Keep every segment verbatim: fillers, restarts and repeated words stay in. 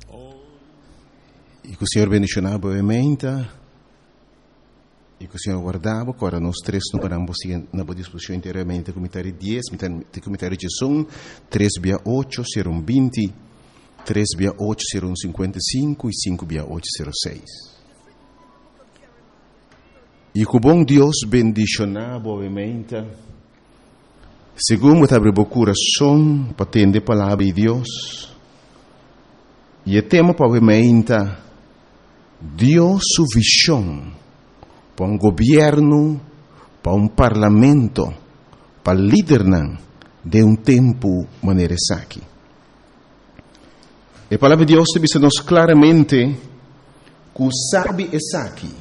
E que o Senhor bendicionava brevemente, e que o Senhor guardava, agora nós três não paramos na boa disposição inteiramente, comentário dez, comentário de som, três via oito, serão vinte, três via oito, serão cinquenta e cinco, e cinco via oito, serão seis. E que o bom Deus bendicionava brevemente, segundo abre o coração, para atender a palavra de Deus, e o tema brevemente, Deus sua visão para um governo, para um parlamento, para liderar de um tempo maneira aqui. A palavra de Deus diz-nos claramente que o sabe é aqui,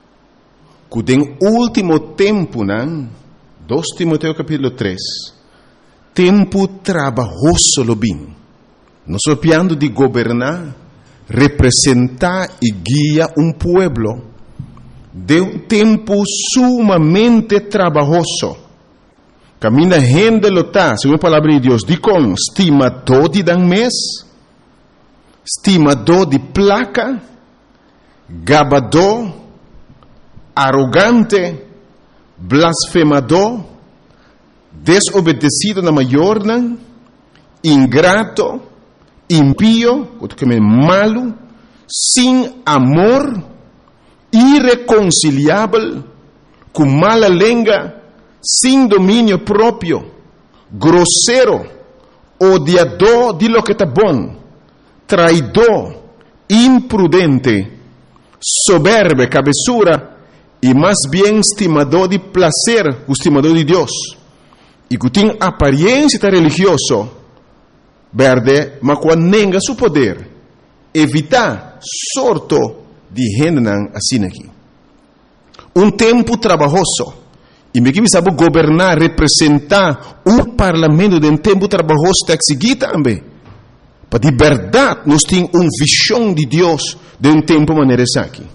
que no último tempo, dois Timoteo capítulo três, tempo trabalhoso lo bem. Nós estamos falando de governar, representar e guiar um pueblo de um tempo sumamente trabalhoso. Camina gente lota, segundo a palavra de Deus, de com estimador de dan mês, estimador de placa, gabador, arrogante, blasfemador, desobedecido na maior, ingrato, impío, malo, sem amor, irreconciliável, com mala língua, sem domínio próprio, grosseiro, odiador de lo que está bom, traidor, imprudente, soberbo, cabeçura, e mais bem estimador de prazer, estimador de Deus, e que tem aparência religiosa, verde, mas quando nega seu poder, evitar sorto de gente assim aqui. Um tempo trabalhoso. E me que sabe governar, representar um parlamento de um tempo trabalhoso está seguir também. Para de verdade, nós temos uma visão de Deus de um tempo maneira aqui.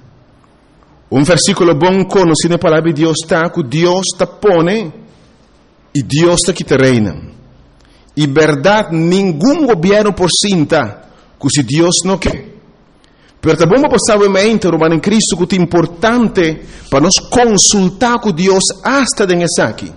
Um versículo bom conhecido na palavra de Deus está que Deus está pone e Deus está que te reina. E verdade, nenhum governo por cinta, que se Deus não quer. Pero também vamos passar a mente, Romano em Cristo, que é importante para nós consultar com Deus hasta nessa aqui.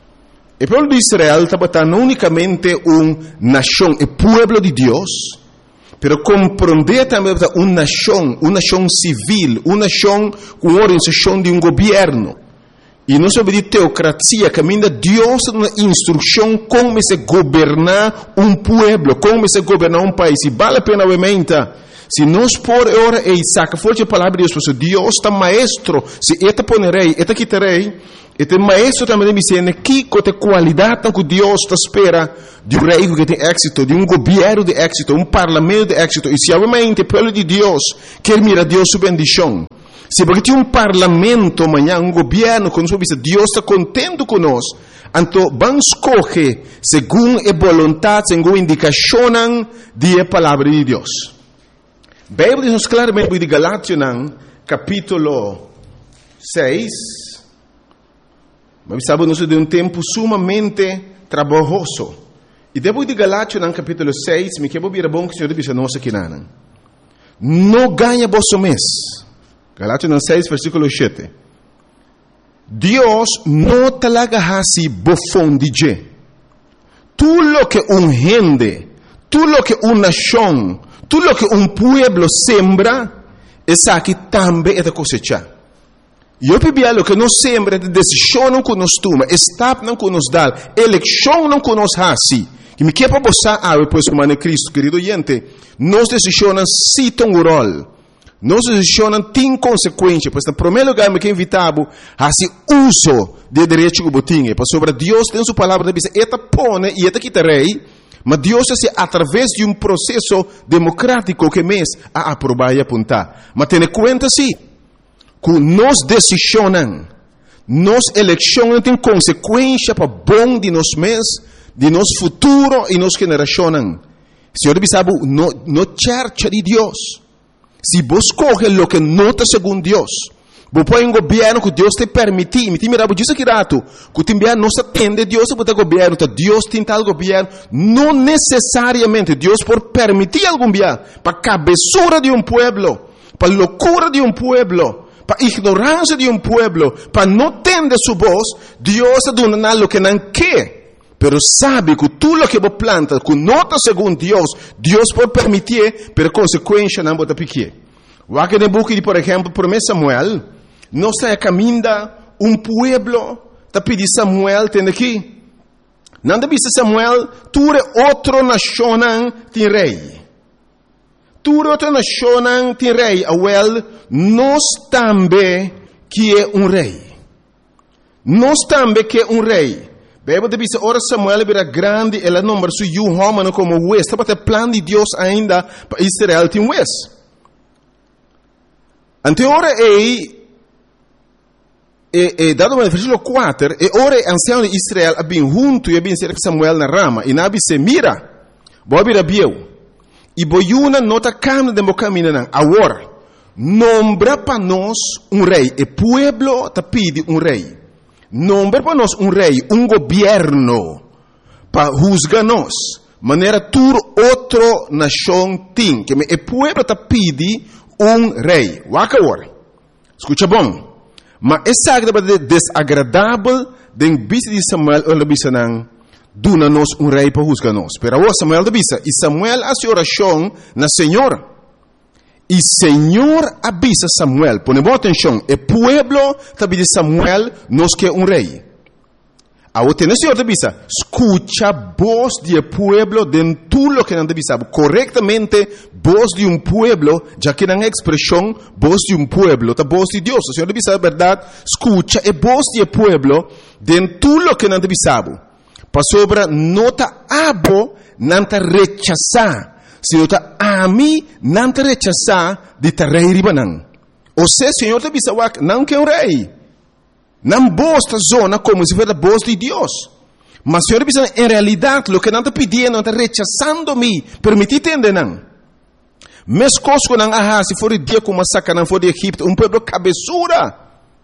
O povo de Israel estava não unicamente uma nação, o povo de Deus, pero compreender também uma nação, uma nação civil, uma nação com organização de um governo. E não sobre de teocracia, caminha Deus uma instrução como se governar um povo, como se governar um país. E vale a pena obviamente, se nós por hora e saca forte a palavra de Deus, Deus está maestro, se eta ponerei, eta quitarei, eta maestro também me ensina que com a qualidade que Deus está espera de um rei que tem êxito, de um governo de êxito, um parlamento de êxito. E se obviamente o povo de Deus quer mirar Deus sua bendição, se porque tem um parlamento amanhã, um governo, quando Deus está contente conosco, então vamos escolher segundo a vontade, segundo a indicação da palavra de Deus. A Bíblia diz claramente de Galátias, capítulo seis, mas sabemos de um tempo sumamente trabalhoso. E depois de Galátias, capítulo seis, me quero vir a bom que o Senhor diz a nós aqui, não ganha vosso mês. Galátias seis, versículo sete. Deus não talaga hasi bofão de je. Tudo lo que um gente, tudo lo que uma nação, tudo lo que um pueblo sembra, essa aqui também é da cosecha. E eu pedi lo que nós sembra, de decisão não que nós toma, estado não que nós dá, eleição não que nós hasi. Que me quer para você, ah, depois como é Cristo, querido gente, nós decisões se tem um rol. Nossa decisão tem consequência, pois no primeiro lugar me quer invitar a se uso de direito que botinha, pois sobre Deus tem sua palavra, diz, eta pone e eta quitarei, mas Deus é através de um processo democrático que mês a aprovar e apontar. Mas tenha conta sim, que nós decisões, nossa eleição tem consequência para bom de nós mês, de nosso futuro e nossa geração. Senhor, sabe, no, no church de Deus. Se vos coge lo que nota segundo Deus, Você põe um governo que Deus te permite. Me mira, você diz aqui rato, que te envia não se atende Deus para o governo, Deus tem tal governo. Não necessariamente Deus por permitir algum dia para a cabeçura de um pueblo, para a loucura de um pueblo, para a ignorância de um pueblo, para não tender sua voz, Deus está dando algo que não quer. Pero sabe que tudo o que você planta, que nota segundo Deus, Deus pode permitir, por consequência não pode pequer. O aqui no book de, por exemplo, promessa Samuel, não está caminhando um pueblo, está pedindo Samuel, tem aqui. Não está pedindo Samuel, tu é outra nação, tem rei. Tu é outra nação, tem rei. Awel, nós também que é um rei. Nós também que é um rei. Bíblia diz, ora Samuel era grande, ela número su Yuhomano como West. Está para o plano de Deus ainda para Israel tem West. Ante ora é E, e dado no versículo quatro, e ora ancião de Israel abin junto e abin cerca Samuel na rama, e nabi se mira, bobi rabieu, e boiuna nota cam de mocamina nan, agora, nombra para nós um rei, e pueblo te pide um rei, nombra para nós um rei, um governo, para juzgar nós, maneira tur outro nação tem, que e pueblo te pide um rei, waka agora, escuta bom, mas essa é desagradável de vista de Samuel ou de vista não duna-nos um rei para juzgar nós. Pero agora Samuel de vista, e Samuel hace oração na Senhor. E Senhor avisa Samuel, põe boa atenção, e pueblo também de Samuel nos quer um rei. Agora tem o Senhor de vista, escucha a voz de pueblo de tudo o que não deve saber. Corretamente, voz de um pueblo, já que não é expressão, voz de um pueblo, a voz de Deus. O Senhor deve saber a verdade, escucha a voz de pueblo de tudo o que não deve saber. Para sobre, não te abo, não te rechazar. Se não te ami, não te rechazar de te rei ribanan. Ou seja, o Senhor deve saber, não quer um rei. Não bosta zona como se fosse a voz de Deus. Mas o Senhor diz, em realidade, o que não está pedindo, não está rechazando-me. Permitir entender, não. Mas coisas que não há, se for o dia como a saca, não for de Egipto, um povo cabeçura.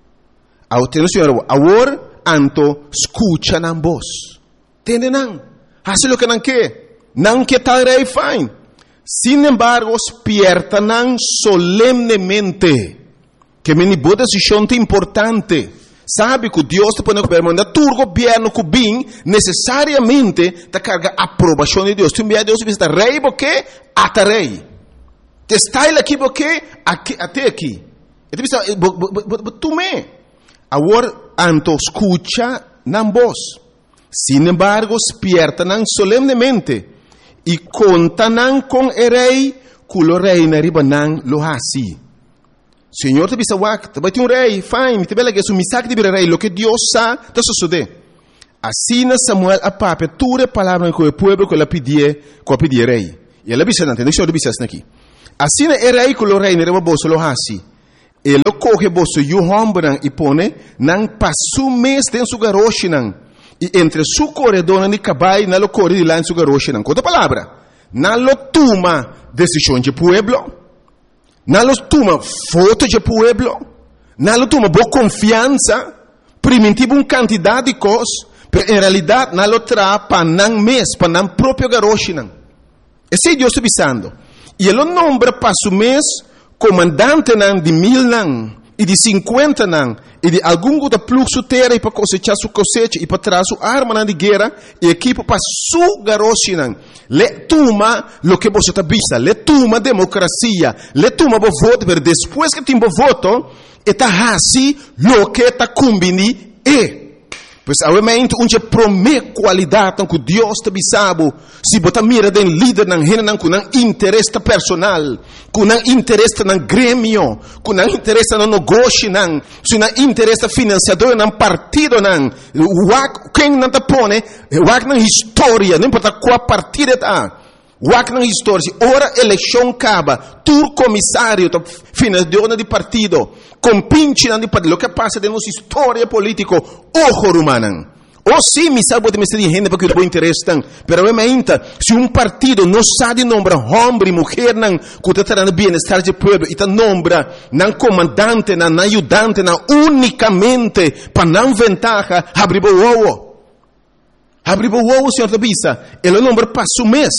Ao ter o Senhor, agora, anto, escuta na voz. Entende, não? Faz o que não quer. Não quer tal rei, fine. Sin embargo, despierta, não, solemnemente. Que me boa decisão importante. Sabe que Deus te põe no governo, mas tu governo que bem, necessariamente, te carga a aprovação de Deus. Tu envia Deus e diz, rei, porque até rei. Te está ele aqui, porque até aqui. E tu diz, tu me. Agora, anto, escucha na voz. Sin embargo, despierta nan solemnemente. E conta nan com o rei, que o rei na riba nan lo hasi. Senhor te bisa wak, te vai ter um rei, fine, te bela que é um misak de vir rei, lo que Deus sa, te sucede. Assim Samuel a papa, ture palavra que o povo que ela pedia, que pedia rei. E ela bisa nante, deixa eu bisa aqui. Assim é rei que o rei ne reba bolso lo hasi. Ele coge bolso yu hombran e pone, nan pasu mês den su garoshi nan. E entre su corredor nan cabai, na lo corre de lá em su garoshi nan. Outra palavra, na lo toma decisão de pueblo. Não toma foto de pueblo, não toma boa confiança, primitivo uma quantidade de coisas, mas em realidade não traz para não mês, para não próprio garoche. Esse é Deus está avisando. E ele nombra para o mês comandante de mil não, e de cinquenta não, e de algum outro fluxo terra para cosechar sua cosecha, e para trazer sua arma de guerra, e equipa para sua garoche. Le toma lo que você está vista, le toma democracia, le toma o voto, mas depois que tem o voto, está assim lo que está combini e. Pois, obviamente, onde promete qualidade que Deus te bisabo, se você mira den líder não rena com um interesse personal, com um interesse no grêmio, com um interesse no negócio, não, se um interesse financiador no partido, não, quem não te põe, o na história, não importa qual partido está. Wak na história, ora eleição acaba, tu comissário, financiador de partido, compinche de partido, o que passa de nossa história política, ojo rumanan, O sim, mi sabe que me está dizendo porque eu interesse tan, pero eu me inta, se um partido não sabe nombrar homem e mulher não, que está trazendo bem-estar do povo, e está nombra não comandante, não ajudante, não unicamente para não ventaja, abre o ovo. Abre o ovo, senhor Tabisa, ele nombra para o mês.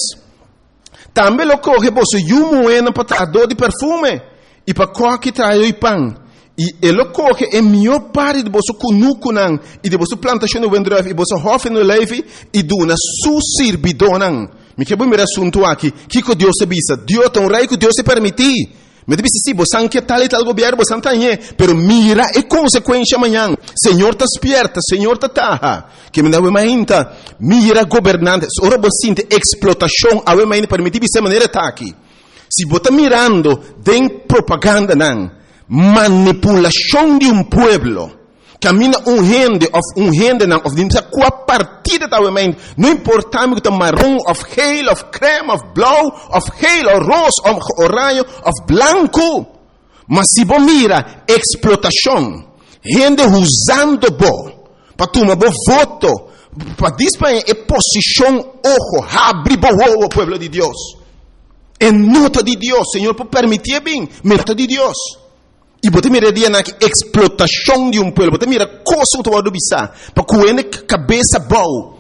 Também lo coge você e um moeda para trazer de perfume, e para coque trazer o pão. E ele coge a melhor parte de você cunuco não, e de você plantação no vendref, e você hofe no leve, e duna su servidor não. Me quero ver assunto aqui, que que Deus se bisa, Deus tem um rei que Deus se permitir. Me diz sim, você não tal e tal governo, você não tem, pero mira a consequência amanhã. Senhor está despierta, Senhor está taha. Que me dá uma ainda, mira governantes, ora você sente explotação, a uma ainda permitir de maneira tá aqui. Se você está mirando, tem propaganda não. Manipulação de um pueblo, camina um rende, of um rende não, of dimsa qual partida da mente, não importa me que tá marrom, of geel, of creme, of blauw, of geel, of rosa, of orange, of blanco, mas se você mira explotação, rende usando bo, para tomar bo voto, para disparar a posição, ojo, abre bo o pueblo de Deus, é nota de Deus, Senhor, por permitir bem, nota de Deus. E você mira dia na explotação de um povo, você mira coisa que você bisa, para coene cabeça boa,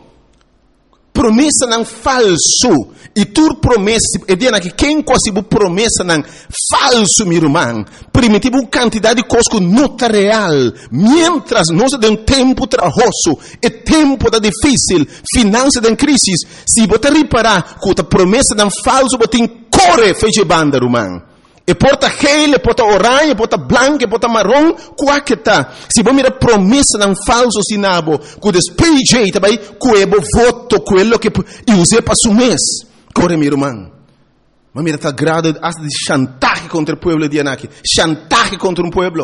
promessa não falso, e tu promessa, e dia na que quem quase promessa não falso, meu irmão, primitivo uma quantidade de coisas que não está real, mientras nós de um tempo trabalhoso, e tempo da difícil, finanças de crise, se você reparar que a promessa não falso, você corre, feche banda, irmão. E porta gel, e porta orange, e porta branco, e porta marrom, qual que tá? Se você mira promessa não falso sinabo, que despeje também, que é voto, quello que e use para o mês. Corre, meu irmão. Mas mira, está grado de chantaje contra o povo de Anaki. Chantaje contra um povo.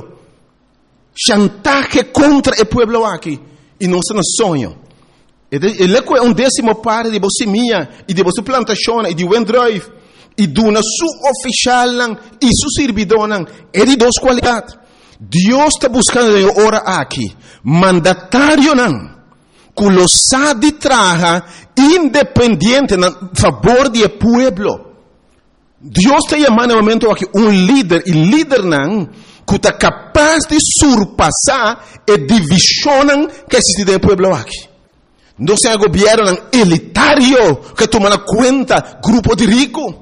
Chantaje contra o povo aqui. E não se nos sonho. Ele é um décimo parte de você minha, e de você plantação, e de Wendrive. E duna su oficial e su servidor é de duas qualidades. Deus está buscando ora aqui mandatário não, que lo sabe traja independente a favor do povo. Deus está chamando no momento aqui um líder e líder não que está capaz de surpassar a divisão que existe no povo aqui. Não é um governo elitário que toma conta grupo de ricos.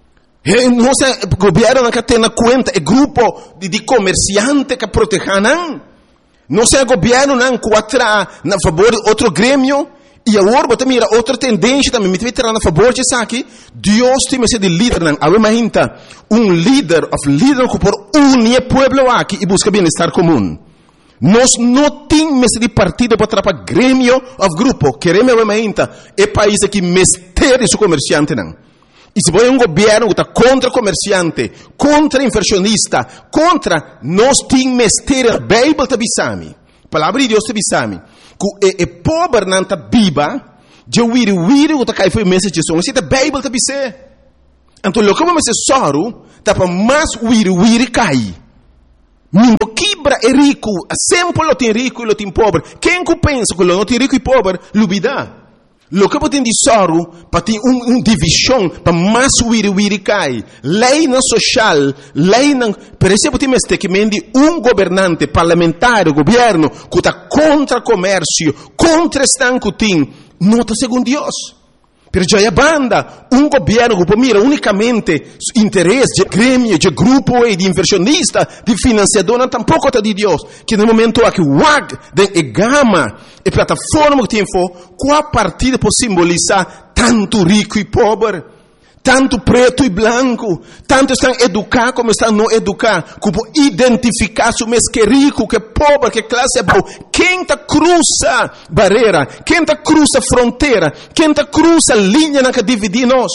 Não é o governo que tem na conta, é grupo de, de comerciantes que protegem. Não é o governo que atrai a favor de outro grêmio. E agora você mira outra tendência também, me vai a favor de isso aqui. Deus tem que ser de líder. Agora um líder, of líder que por unir o povo aqui e busca bem-estar comum. Nós não temos de partido para atrapalhar grêmio ou grupo. Queremos agora é país que mestre seu comerciante não. E se você é um governo que está contra comerciante, contra inversionista, contra, nós temos mestre, a Bíblia está bisami. A palavra de Deus está bisami. Que é pobre não está viva, de wiri wiri que está caindo foi mensagem de som. Se a Bíblia está bisé. Então, o que vamos dizer soro, está para mais wiri wiri cai. Minha quebra é rico, sempre lo tem rico e lo tem pobre. Quem que pensa que lo não tem rico e pobre, lubida. Lo que tem de soro, para ter uma um divisão, para mais wiri wiri cai. Lei não social, lei não... Per exemplo, tem este que mende um governante parlamentar, governo, que está contra comércio, contra estanco tem, não está segundo Deus. Per já é banda, um governo que mira unicamente interesse de grêmio, de grupo e de inversionista, de financiador, não tampouco está de Deus. Que no momento aqui, o A G, de gama, e plataforma que tem for, qual partida pode simbolizar tanto rico e pobre, tanto preto e branco, tanto estão educados como estão não educados, que pode identificar se o mês que é rico, que é pobre, que classe é boa. Quem está cruza barreira, quem está cruza fronteira, quem está cruza linha que divide nós.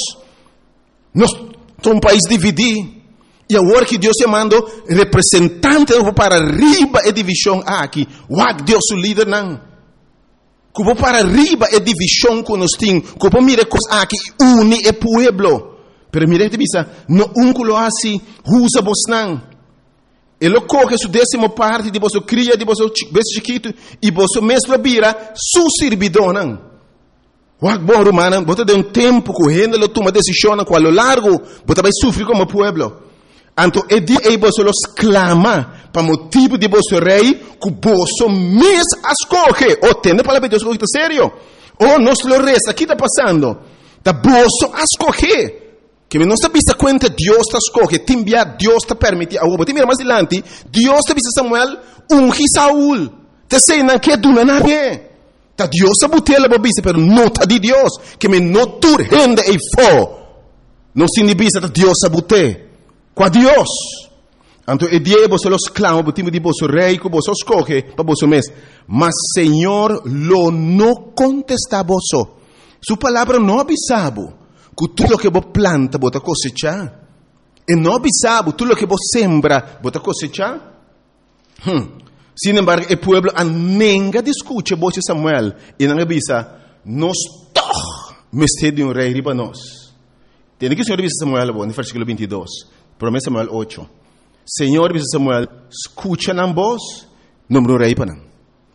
Nós somos um país dividido. E agora que Deus chamando representante para arriba a divisão aqui, o Deus o líder não. Que para arriba é divisão que nós temos, que mira coisas aqui une o povo. Pero mira que bisa, no um que lo assim, usa vos não. Ele coge sua décima parte de você cria, de você beijo chiquito, e você mesmo vira su servidor. Wak bom romano, você tem um tempo correndo, ele toma decisão com a lo largo, você vai sofrer como pueblo. Então, é dia que você los clama para motivo de você rei, que você mesmo escolhe. Ou tende para Deus que está sério. Ou nós lo resta, aqui está passando. Da você escolhe. Que não está vista conta, Deus está escolhe. Timbia, Deus está permite. A você mira mais adiante, Deus está vista Samuel, ungi Saúl. Te sei não que do nadie. Da Deus está botando a vista, pero não está de Deus. Que me não turrende e fo. Não se inibisa da Deus está botando. Com Deus. Então, é dia que você los clama, o time de você rei, que você escolhe para você mesmo. Mas, Senhor, lo não contesta a você. Sua palavra não avisava que tudo que você planta, você cosechar. E não avisava tudo que você sembra, você cosechar. Hum. Sin embargo, o povo anenga discute você Samuel. E não avisa, nós toch, mestre de um rei riba nós. Tem que o Senhor avisa Samuel, no versículo vinte e dois. Promessa Samuel oito. Senhor, diz Samuel, escucha na voz, número rei para não.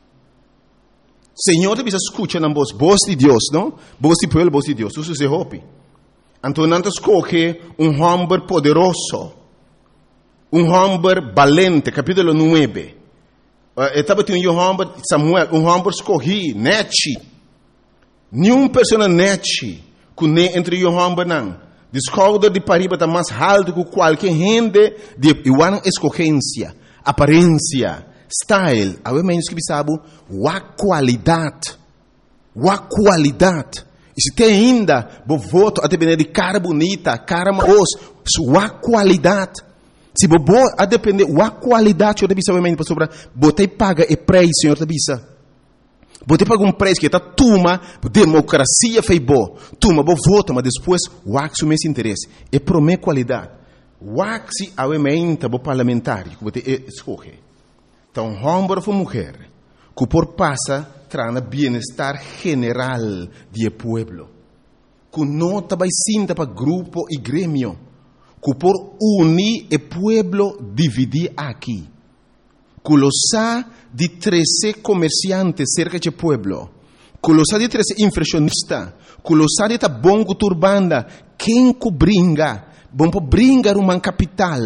Senhor, diz escucha na voz, voz de Deus, não? Voz de pueblo, voz de Deus. Isso se hope. Então, não escolhe um homem poderoso, um homem valente, capítulo nove. Estava tendo um homem, Samuel, um homem escolhi, nete. Nenhuma pessoa nete, que nem entre um homem não. Descobre de pariba está mais alto que qualquer gente de igual escolhência, aparência, style. Há menos que sabe a qualidade, a qualidade. E se tem ainda, vou voto a depender de cara bonita, cara maos, sua qualidade. Se vou a depender a qualidade, eu deve saber menos sobre, botei paga e preço, senhor deve saber. Você paga um preço que está tuma, democracia fez boa. Tuma, vou votar, mas depois, o axo me interesse. É para minha qualidade. O axo é o parlamentar, que você escolhe. Então, homem ou mulher, que por passa, traz bem-estar general do povo. Que não vai sinta para grupo e grêmio. Que por unir o povo, dividir aqui. Que lo sa de treze comerciantes cerca de pueblo, que lo sa de treze inflacionistas, que lo sa de ta bongo turbanda, quem que bringa, bom para bringar uma capital,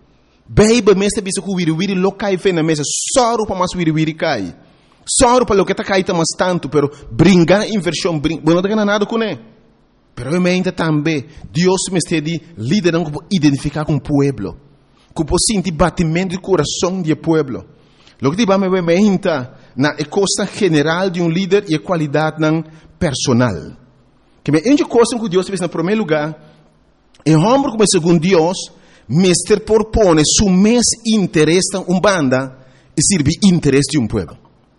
baby mestre bisa que wiri wiri lo cai fe na mesa, soro para mais wiri wiri cai, soro para lo que ta cai ta mais tanto, pero bringar inversão, bring, bom não tem nada com ele, pero realmente também Deus mestre de liderar como identificar com o pueblo, que pode sentir batimento de coração do pueblo. Lo que diba me vementa na costa general de um líder e a qualidade nan personal. Que me ende coisa que Deus fez na primeiro lugar, é homem como segundo Deus, mestre propõe su mes interesse em um banda e serve interesse de um povo.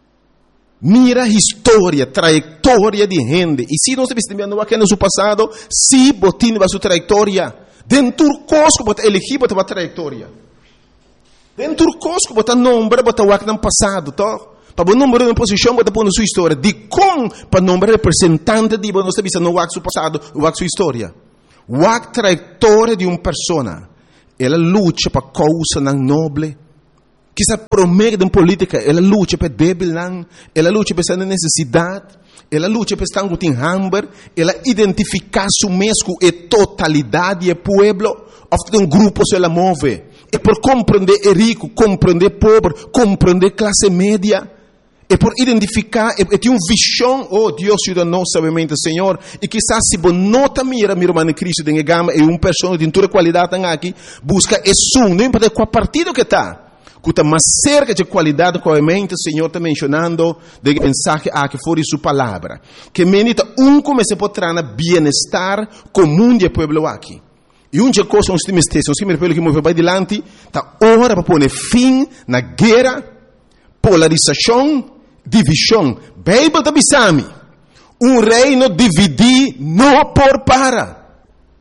Mira a história, trajetória de gente. E se nós estamos vendo aqui no seu passado, se botin a sua trajetória, dentro do cosco bota elegir bota a trajetória. Dentro do cosco bota nombre bota o que no passado, to. Para o número de posição bota pôr na sua história. De com para nombre representante de nós estamos no o seu passado, o sua história. O trajetória de uma pessoa. Ela luta para causa não nobre. Que se promete de política, ela luta para débil, ela luta para essa necessidade, ela luta para estar com hambre, ela identifica su mesmo e totalidade do povo, ofta um grupo se ela move, é por compreender o rico, compreender o pobre, compreender a classe média, é por identificar, é ter uma visão, oh Deus ajuda nós, sabemente, Senhor, e quizás se você não está mira, meu irmão Cristo, tem gama, é uma pessoa de toda qualidade aqui, busca esse um, não importa qual partido que está, que está mais cerca de qualidade que o Senhor está mencionando de mensagem a que for sua palavra. Que menita um comece a trazer bem-estar comum do povo aqui. E um dia coisa, uns times testes, uns times que move para adiante, está hora para pôr fim na guerra, polarização, divisão. Bíblia da Bisami. Um reino dividir não por para.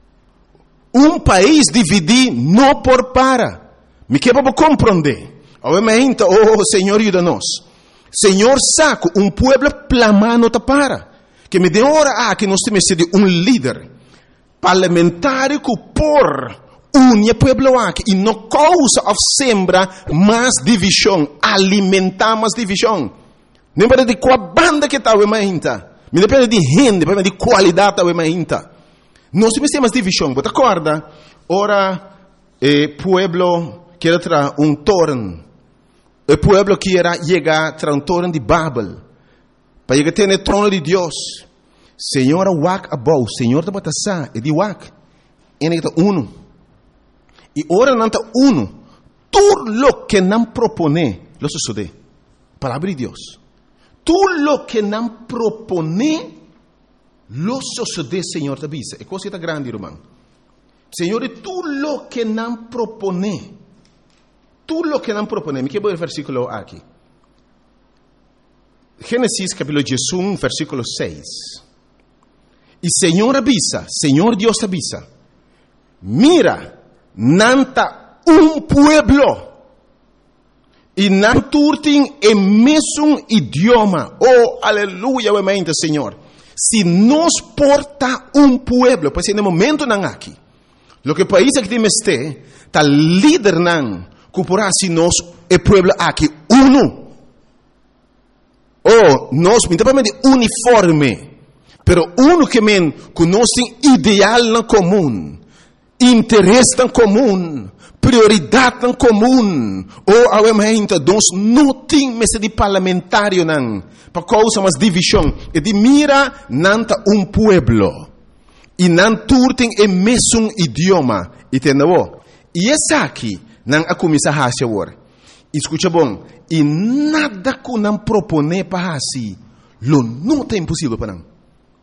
Um país dividir não por para. Me quer para compreender. Obviamente, oh Senhor, ajuda-nos. Senhor, saco um povo plamando ta para. Que me dê hora a que nós temos de um líder parlamentar que por une o pueblo aqui e não causa of sembra mais divisão, alimentar mais divisão. Não depende de qual banda que está o emainta. Não depende de gente, depende de qualidade da o emainta. Não se me mais divisão. Você acorda? Ora, o pueblo quer trazer um torno. O pueblo quer chegar a um torno de Babel. Para chegar a ter o trono de Deus. Senhor, wak abou. Senhor, está batasa. E de wak. Ele está uno. E ora não está uno. Tudo lo que não propone, lo sucede. Palavra de Deus. Tudo lo que não propone, lo sucede, Senhor, te avisa. É coisa grande, irmão. Senhor, tudo lo que não propone, tudo lo que não propone. Me quero ver o versículo aqui. Gênesis capítulo um, versículo seis. E Senhor avisa, Senhor Deus te avisa. Mira, nanta um pueblo. E não turtem em mesmo idioma. Oh, aleluia, mente, Senhor. Se nos porta um pueblo, pois no momento não aqui. Lo que país que temos este, tá líder não, cuporá se nós é pueblo aqui uno. Oh, nós, mentamente uniforme. Pero uno que men conhece ideal na comum, interesse na comum, prioridade em comum. Ou ao momento, nós não temos de parlamentário não, para causa mais divisão. E de mira, nanta um pueblo. E não turtem em mesmo idioma. Entendeu? E essa aqui, não a começar a fazer agora. Escuta bom. E nada que não propone para assim, lo não é impossível para não.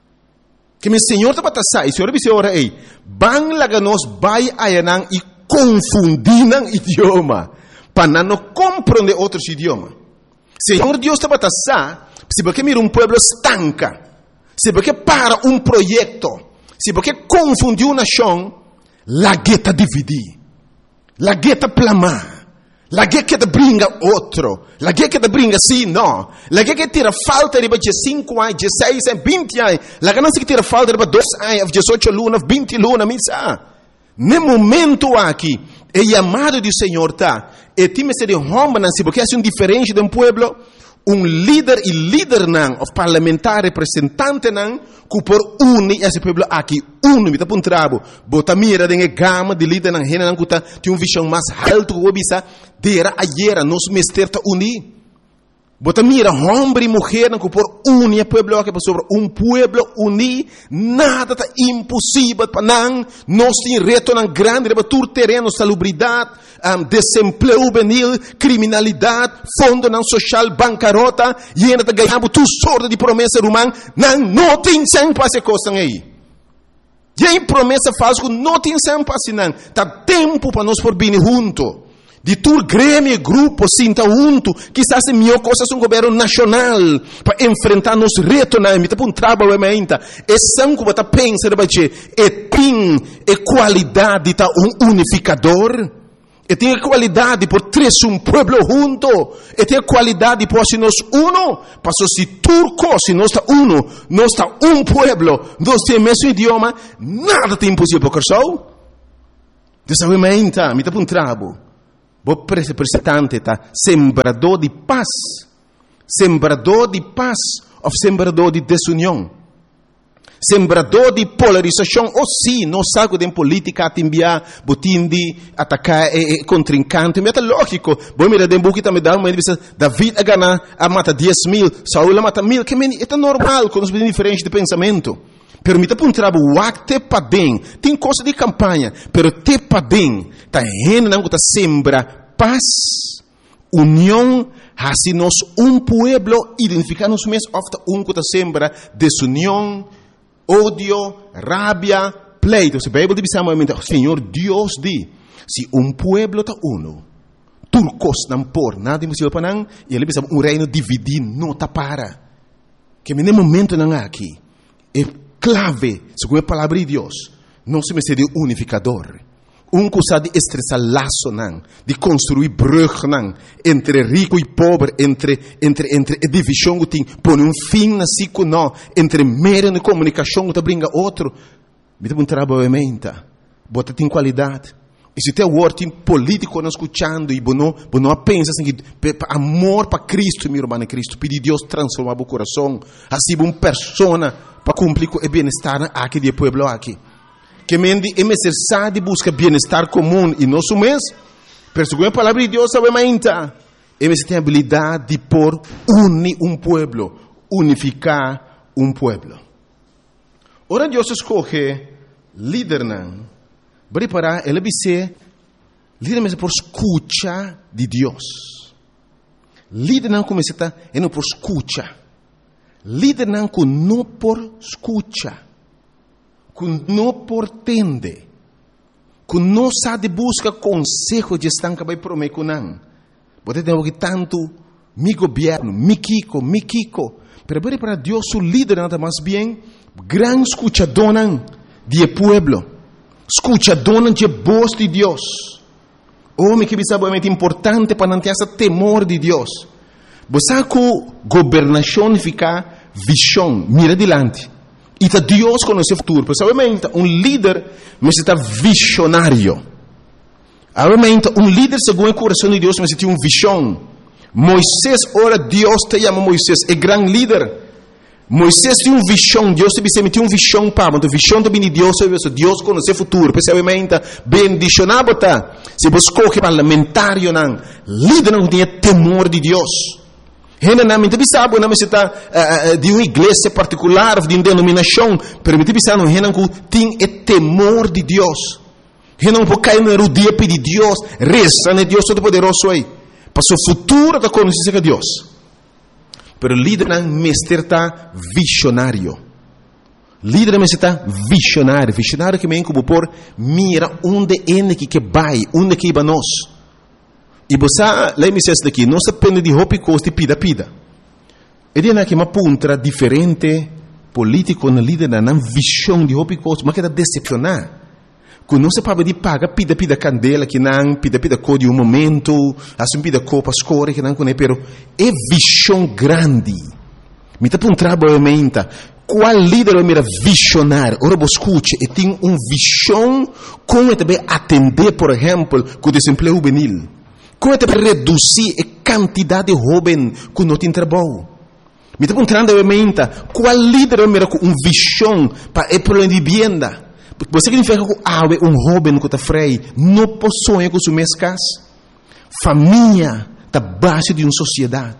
Que meu Senhor está para sair. Senhor, você ora aí. Bang laga nós vai ayanang e confundir o idioma, para não compreender outros idiomas. Senhor Deus está para sair. Se você mira um povo estanca, se você para um projeto, se você confundir uma nação, la gueta dividir, la gueta plamar. La guerra que brinca outro. La guerra que brinca sim, não. La guerra que tira falta de cinco anos, dezesseis anos, vinte anos. La guerra que tira falta de dois anos, dezoito lunas, vinte lunas, misa. No momento aqui, é chamado do Senhor, tá? E time se de homem, se porque é um diferente de um pueblo, um líder e líder não, o parlamentar representante não, que por unir esse pueblo aqui, uno, me tá um trabo, bota mira de gama de líder não, rena não, que tá, tem uma visão mais alta que o bisa, dera ayer, nos mester ta unir. Bota mira, homem e mulher, que por unir o pueblo aqui, sobre um pueblo unir, nada tá impossível para não, nós tem reto não grande, para tur terreno, salubridade, um, desemprego juvenil, criminalidade, fundo não social, bancarrota, e ainda tá ganhando tu sorte de promessa romana, não, não tem sempre para essa coisa aí. E aí promessa falsa, não tem sempre para assim, não, tá tempo para nós por vir junto. De tur grêmio, grupo, sinta junto, quizás é melhor coisa um governo nacional para enfrentar nos retos na emita um trabalho ainda. É sangue que você pensa de é tem é qualidade tá um unificador. E tem a qualidade por três um pueblo junto. E tem a qualidade por se nós uno, passou se turco, se nós está uno, nós está um pueblo, nós temos o mesmo idioma, nada tem impossível para o Dessa ainda, me tá um trabalho. O representante tá sembrador de paz, sembrador de paz ou sembrador de desunião, sembrador de polarização. Ou sim, não sabe de política a enviar, botin de atacar e, e contrincante. Mas é lógico. Bom, mira, de buki também dá uma entrevista. David a ganhar a mata dez mil, Saul a mata mil. Que é normal, com os diferentes de pensamento. Permita para um trabalho, o acte padem, tem coisa de campanha, pero te padem, tá rendo não que tá sembra paz, união, assim nós um pueblo identificar-nos mesmo, ofta um que tá sembra desunião, ódio, rabia, pleito. Se a Bíblia diz amamente, Senhor Deus diz, se um pueblo tá uno, turcos não por nada impossível para não, e ele diz um reino dividido não tá para, que no momento não há aqui, é clave, segundo a palavra de Deus, não se me de unificador. Um que sabe de estressar laço, não, de construir brug, não, entre rico e pobre, entre, entre, entre a divisão que tem, põe um fim na cico, não, entre meio de comunicação que brinca outro. Me dá um trabalho em mente, bota tem qualidade. E se tem word político não escutando e não, não pensa assim, que amor para Cristo, meu irmão Cristo, pedir Deus transformar o coração, assim uma pessoa para cumprir o bem-estar aqui do povo aqui. Que mendi é necessário buscar bem-estar comum e nosso mês, pero segundo a palavra de Deus, sabemos é necessário a habilidade de por unir um povo, unificar um povo. Ora Deus escolhe líder não, preparar ele vai ser líder mesmo por escuta de Deus. Líder não como está é não por escuta. Líder não com não por escuta. Com não por tende. Com não sabe busca consejo de estanca vai prometer com não. Você tem que tanto mi governo, mi Kiko, mi Kiko. Pero para Deus o líder nada mais bem gran escuchador de pueblo. Escuchador de voz de Deus. Homem que sabe é importante para não ter esse temor de Deus. Você que governação fica visão, mira adiante. E tá Deus conhece o futuro. Porque obviamente um líder necessita visionário. Obviamente um líder segundo o coração de Deus necessita uma visão. Moisés, ora Deus te chama Moisés, é grande líder. Moisés tinha uma visão, Deus te tinha uma visão para, mas a visão também de Deus, Deus conhece o futuro, percebimento, bendicionado, tá? Se você escolhe parlamentário, não, líder não tem temor de Deus. Generalmente, você sabe, não está de uma igreja particular, de uma denominação, permite pensar, não, não tem temor de Deus. Não pode cair no dia pedir Deus, reza, né? Deus Todo-Poderoso aí, para o futuro da conhecer de Deus. Pero líder não mestre está visionário. Líder não está visionário. Visionário que vem como por mira onde é que vai, onde que vai nós. E você, lá me diz daqui, não se depende de roupa e costa pida pida. Ele é que uma ponta diferente político na líder não visão de roupa e costa, mas que está decepcionar. Quando não se pode de paga pida pida candela que não pida pida cor de um momento, assim pida cor para escolher que não conhece, pero é visão grande. Me está para um trabalho menta. Qual líder é mera visionário? Ora você escute, e tem uma visão como é também atender, por exemplo, com o desemprego juvenil. Como é também reduzir a quantidade de jovens que não tem trabalho. Me está para um trabalho menta. Qual líder é mera com uma visão para o problema de vivienda? Você significa que há um jovem que está freio, não possui com suas mescas. Família está base de uma sociedade.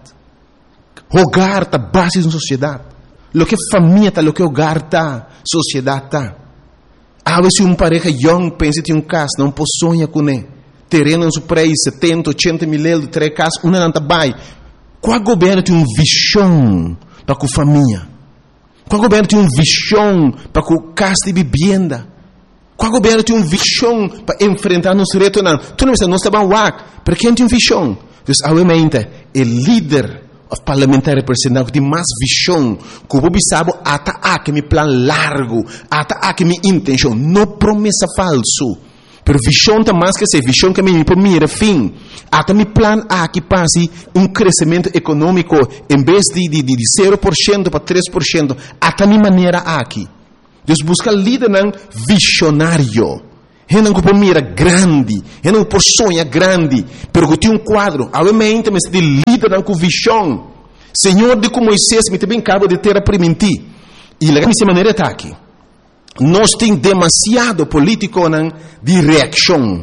Hogar está base de uma sociedade. Lo que família está, lo que hogar está, sociedade está. Há vezes uma pareja young pensa que tem um caso, não possui com ele. Terreno em seu preço, setenta, oitenta mil euros, três casas, uma não está bem. Qual governo tem uma visão para a família? Qual governo tem uma visão para a casa de vivenda? Qual governo tem uma visão para enfrentar nos retos? Não, tu não sabe, não está bem lá, para quem tem uma visão? Então, obviamente, o líder parlamentar representante que tem mais visão, que o povo sabe, até aqui meu plano largo, até aqui minha intenção, não promessa falso. Pero visão está mais que ser visão que me mira fim. Até meu plano aqui passe um crescimento econômico em vez de, de, de zero por cento para três por cento. Até minha maneira aqui. Deus busca líder não visionário. Ele não por mira grande, ele não por sonha grande, pero que tem um quadro. Obviamente, mas de líder não com visão. Senhor de como Moisés me também acaba de ter a permitir. E a minha maneira está aqui. Nós temos demasiado político não, de reação.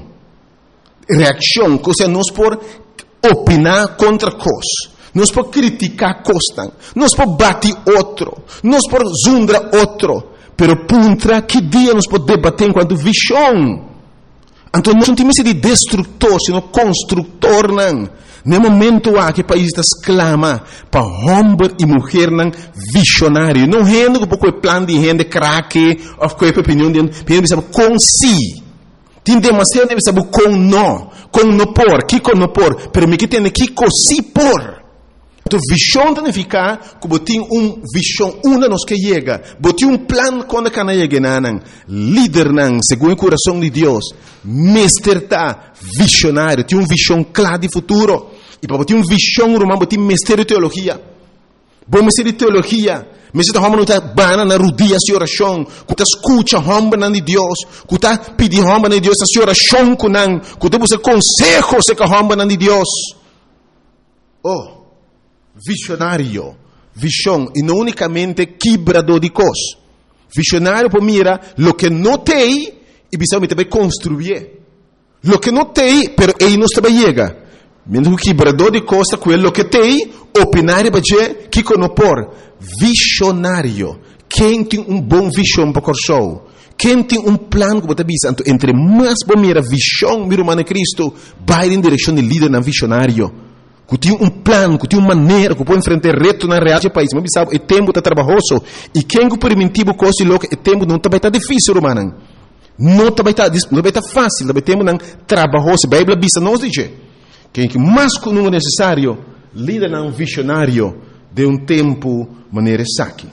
Reação, ou seja, nós por opinar contra coisas. Nós por criticar coisas. Nós por bater outro. Nós por zundar outro. Pero puntra que dia nós podemos debater enquanto visão. Então nós não temos de destrutor, sino construtor não. No momento há que o país está exclama para homem e mulher não visionário. Não rende com o plano de rende craque ou com a opinião de gente com si. Tem demasiado de saber com não, com não por, que com não por, pero me que tem que com si por. Então, visão significa que você tem uma visão, uma nos que chega. Você tem um plano quando can chega, não. Líder, não, segundo o coração de Deus. Mestre está visionário, tem uma visão clara de futuro. E para você ter uma visão, você tem mestre de teologia. Bom mestre de teologia, Mas esta homem não está bana na rodia de oração, que está escuta a homem de Deus, que está pedindo a homem de Deus a oração com não, que está buscando consejo com a homem de Deus. Oh, visionário, visão, e não unicamente quebrador de coisas. Visionário para mira lo que não tem e precisamente vai construir. Lo que não tem, pero ele não está chega. Mentre o quebrador de costa, quello che tem, opinare baje, que conopor. Visionário. Quem tem um bom visão para o show? Quem tem um plano que você bisa? Entre mais bom mira visão, mira o Cristo, vai em direção de líder na visionário. Que tem um plano, que tem uma maneira, que pode enfrentar reto na realidade do país. Mas sabe, o tempo está trabalhoso. E quem que permitiu coisa louca, o tempo não está está difícil, romano. Não está está não está fácil, o tempo não trabalhoso. A Bíblia bisa nos diz. Quem que mais que não é necessário, líder um visionário de um tempo maneira saque.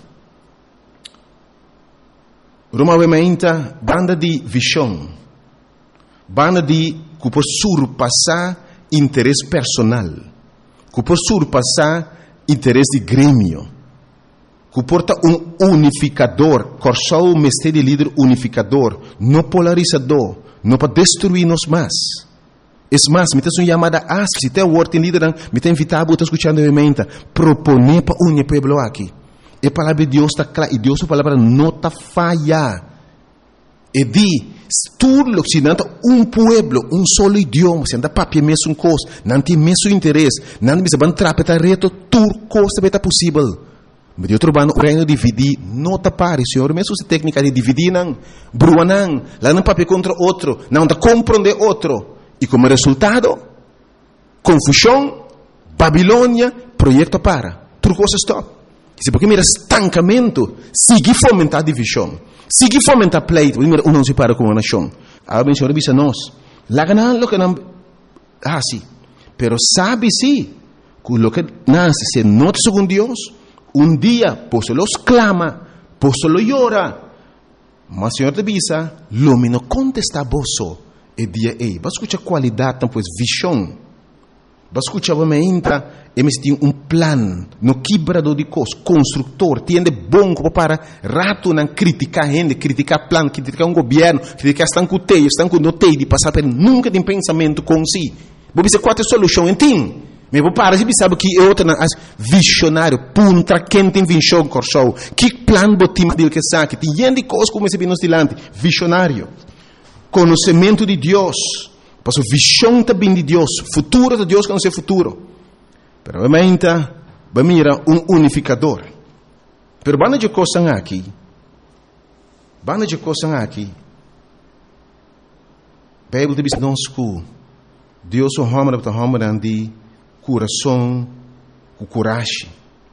Roma vementa banda de visão, banda de que por surpassar interesse personal, que por surpassar interesse de grêmio, que porta um unificador, corsal o mestre de líder unificador, não polarizador, não para destruir-nos mais. Es más, me estás uma chamada a se te worte líder, me está invitado a estar escutando a menta, proponer para un pueblo aqui. E a palavra de Deus está clara, e Deus a palavra não está falha. E di, tudo se não um pueblo, um solo idioma, se anda papel mesmo coisa, não tem mesmo interesse, não tem mesmo trapeta reto, tudo coisa vai estar possível. Mas de outro lado, o reino dividir, não está pare, senhor, mesmo essa técnica de dividir, não, brua não, lá não papel contra outro, não está compreender outro. E como resultado, confusão, Babilônia, projeto para. Tudo coisa stop. Se porque mira estancamento, sigue fomentar divisão, sigue fomentar pleito, mira, não se para como uma nação. Agora, o Senhor diz a nós, lá ganan lo que não, ah, sim, pero sabe sim, que lo que nasce se nota segundo Deus, um dia, por se los clama, por se lo llora, mas o Senhor te avisa, lo me não contesta boso. E dia ei, vai escutar qualidade, então, pois, visão. Vai escutar, vai me entra, e me tem um plano, no quebrador de coisas, construtor, tiende bom para rato não criticar gente, criticar plano, criticar um governo, criticar estão com teio, estão com noteio, de passar por nunca tem pensamento com si. Vou dizer qual é a solução, entende? Mas vou parar, se sabe que é outra, visionário, punta, quem tem visão, corso, que plano botim dele que sabe, tem gente de coisas como esse bem nos dilante, visionário. Conhecimento de Deus, para a visão também de Deus, futuro de Deus que não é futuro. Pero obviamente, vai mirar um unificador. Pero banda de coisas aqui, banda de coisas aqui, a Bíblia diz nós que Deus é um homem para um homem de coração, com coragem.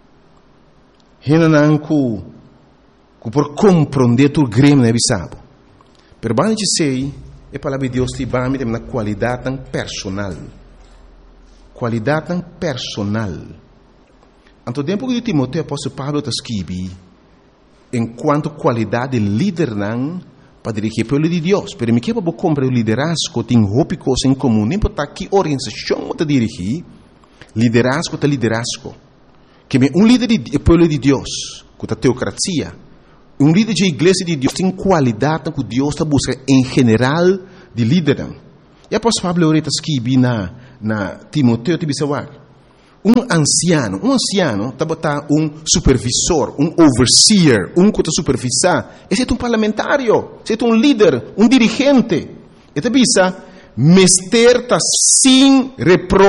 Renan que que por compreender tu grêmio não é sabe. Pero banda de sei, a palavra de Deus te vai me na qualidade tão personal. Qualidade tão personal. Anto tempo que Timoteo apóstolo Paulo está escrevendo, enquanto qualidade de líder não para dirigir o povo de Deus. Pero me quebra comprar o liderazgo tem roupa coisa em comum, nem para que organização está dirigir, liderazgo está liderazgo. Que um líder do povo de Deus, com a teocracia, um líder de igreja de Deus tem qualidade que Deus está buscando em geral de líder. E após Pablo Oreta escreve na na Timoteo Tibisawak, um anciano, um anciano está botar um supervisor, um overseer, um que está supervisar. Esse é um parlamentário, esse é um líder, um dirigente. E te bisa, mester está sem repro